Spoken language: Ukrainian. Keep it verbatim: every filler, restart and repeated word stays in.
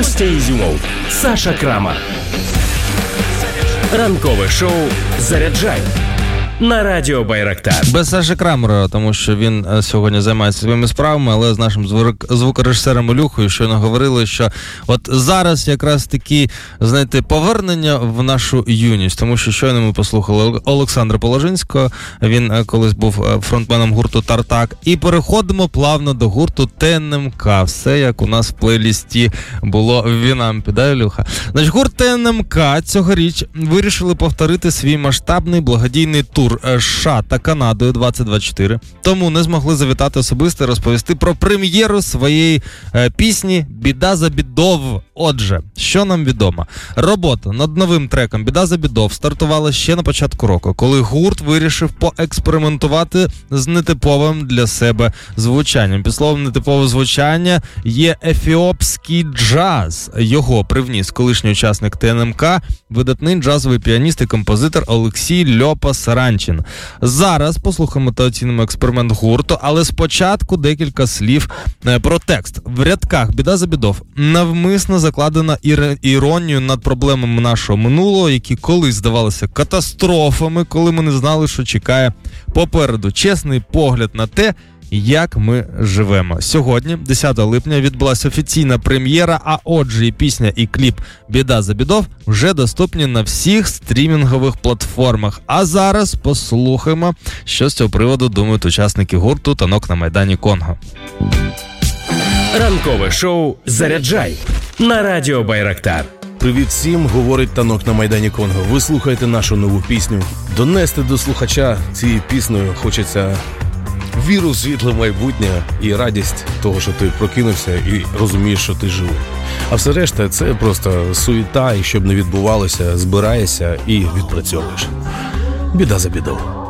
Костя Ізюмов, Саша Крамар. Ранкове шоу «Заряджай» на радіо Байрактар. Без Саші Крамера, тому що він сьогодні займається своїми справами, але з нашим звукорежисером Ілюхою щойно говорили, що от зараз якраз такі, знаєте, повернення в нашу юність, тому що щойно ми послухали Олександра Положинського, він колись був фронтменом гурту «Тартак», і переходимо плавно до гурту Т Н М К. Все як у нас в плейлісті було в Вінампі, да, Ілюха? Значить, гурт Т Н М К цьогоріч вирішили повторити свій масштабний благодійний тур США та Канадою двадцять двадцять чотири, тому не змогли завітати особисто і розповісти про прем'єру своєї е, пісні «Біда за бідов». Отже, що нам відомо? Робота над новим треком «Біда за бідов» стартувала ще на початку року, коли гурт вирішив поекспериментувати з нетиповим для себе звучанням. Під словом нетипове звучання є ефіопський джаз. Його привніс колишній учасник Т Н М К, видатний джазовий піаніст і композитор Олексій Льопа Саранчин. Зараз послухаємо та оцінимо експеримент гурту, але спочатку декілька слів про текст. В рядках «Біда за бідов» навмисно закладена іронію над проблемами нашого минулого, які колись здавалися катастрофами, коли ми не знали, що чекає попереду. Чесний погляд на те, як ми живемо. Сьогодні, десятого липня, відбулася офіційна прем'єра, а отже і пісня, і кліп «Біда за бідов» вже доступні на всіх стрімінгових платформах. А зараз послухаємо, що з цього приводу думають учасники гурту «Танок на Майдані Конго». Ранкове шоу «Заряджай» на радіо Байрактар. Привіт всім, говорить Танок на Майдані Конго. Ви слухаєте нашу нову пісню. Донести до слухача цією піснею хочеться віру в світле майбутнє і радість того, що ти прокинувся і розумієш, що ти живий. А все решта – це просто суєта, і щоб не відбувалося, збираєшся і відпрацьовуєш. Біда за бідов.